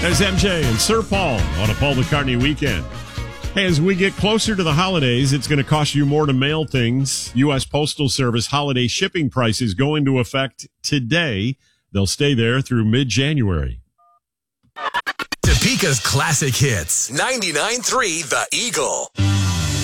There's MJ and Sir Paul on a Paul McCartney weekend. Hey, as we get closer to the holidays, it's going to cost you more to mail things. U.S. Postal Service holiday shipping prices go into effect today. They'll stay there through mid-January. Topeka's classic hits. 99.3 The Eagle.